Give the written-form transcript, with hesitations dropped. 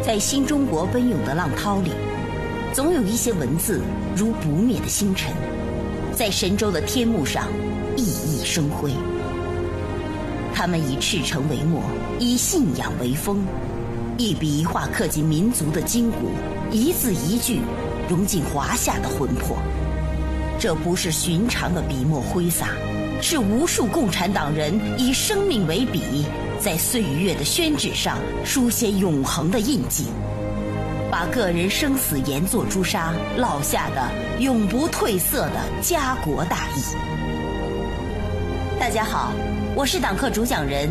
在新中国奔涌的浪涛里，总有一些文字如不灭的星辰，在神州的天幕上熠熠生辉。他们以赤诚为墨，以信仰为锋，一笔一画刻进民族的筋骨，一字一句融进华夏的魂魄。这不是寻常的笔墨挥洒，是无数共产党人以生命为笔，在岁月的宣纸上书写永恒的印记，把个人生死研作朱砂，烙下的永不褪色的家国大义。大家好，我是党课主讲人